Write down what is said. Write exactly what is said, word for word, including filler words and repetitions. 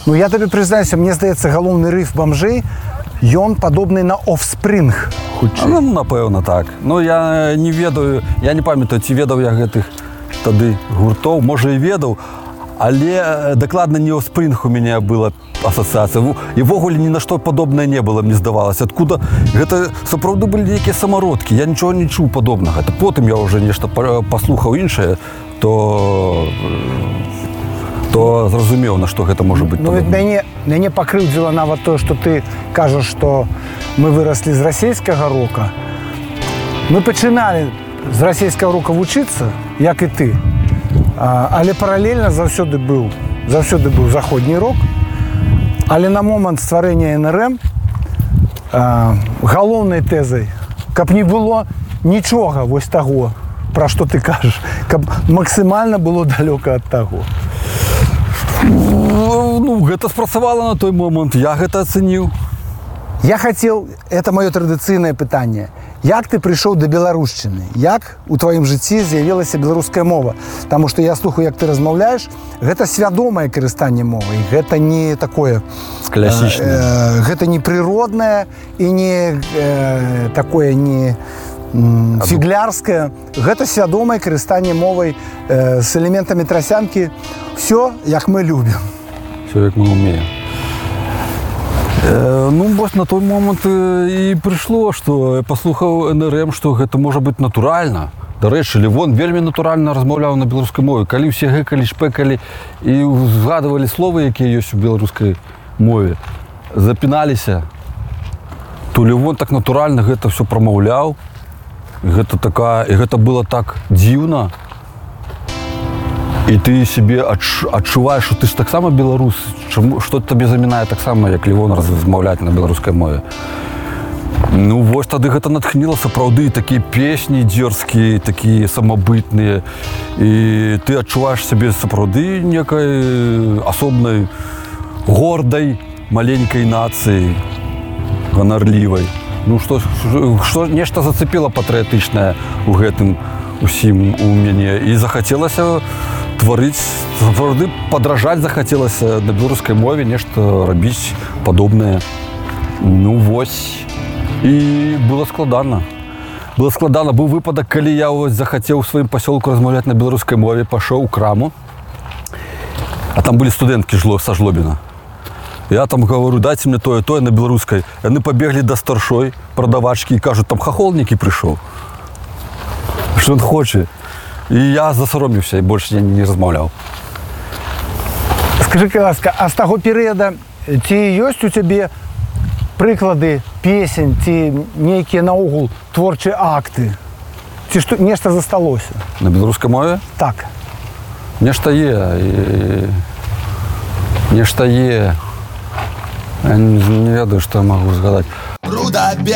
Ну, я табе прызнаюся, мне здаецца, галоўны рыф бамжэй, ён падобны на Offspring, хутчэй. Ну, напэўна, так. Ну, я не ведаю, я не памятаю, ці ведаў я гэтых тады гуртоў, можа і ведаў, але дакладна не Offspring у мяне была асацыяцыя. І ввогуле ні на што падобнае не было, мне здавалася. Адкуда гэта сапраўды былі нейкія самародкі, я нічога не чуў падобнага. Потым я ўжо нешта паслухаў іншае, то... то зразумеў, на што гэта можа быць. Ну, мяне, мяне пакрыўдзіла нават тое, што ты кажаш, што мы выраслі з расейскага рока. Мы пачыналі з расейскага рока вучыцца, як і ты. А, але паралельна заўсёды быў, заўсёды быў заходні рок. Але на момант стварэння эн эр эм а, галоўнай тэзай, каб не было нічога вось таго, пра што ты кажаш, каб максімальна было далёка ад таго. Ну, гэта спрацавала на той момант, я гэта ацэніў. Я хацеў, это маё традыцыйнае пытанне, як ты прыйшоў да беларушчыны? Як у тваім жыцці з'явілася беларуская мова? Таму што я слухаю, як ты размаўляеш, гэта свядомае карыстанне мовай, гэта не такое... Класічнае. Э, гэта не прыроднае і не э, такое не... фіглярскае, гэта свядомае карыстанне мовай э, з элементамі трасянкі. Всё, як мы любім. Всё, як мы умеем. Э, ну, вось на той момант і прыйшло, што я паслухаў эн эр эм, што гэта можа быць натуральна. Дарэчы, Левон вельмі натуральна размаўляў на беларускай мове. Калі ўсе гэкалі, шпэкалі і згадывалі словы, якія ёсць у беларускай мове, запіналіся, то Левон так натуральна гэта ўсё прамаўляў. Гэта такая, і гэта было так дзіўна. І ты сябе адч, адчуваеш, што ты ж таксама беларус. Чаму, што табе замінае таксама, як Левон размаўляць на беларускай мове. Ну, вось тады гэта натхніла сапраўды такія песні дзёрзкія, такія самабытныя. І ты адчуваеш сябе сапраўды некай асобнай, гордай, маленькай нацыі, ганарлівай. Ну, што, што нешта зацепіла патрыятычнае ў гэтым усім у мяне. І захацелася тварыць, сапраўды падражаць захацелася на беларускай мове, нешта рабіць падобнае. Ну, вось. І было складана. Было складана. Быў выпадак, калі я захацеў у сваім пасёлку размаўляць на беларускай мове, пашоў у краму, а там былі студэнткі са Жлобіна. Я там говорю, дайце мне тое, тое на беларускай. Яны пабеглі да старшой прадавачкі і кажуць, там хахолнікі прыйшоў. Што ён хоча. І я засароміўся і больш я не размаўляў. Скажы, ласка, а з таго перыяда ці ёсць у цябе прыклады песень, ці нейкія наогул творчыя акты? Ці што, нешта засталося? На беларускай мове? Так. Нешта є. І... Нешта є. Я не, не ведаю, што я магу згадаць.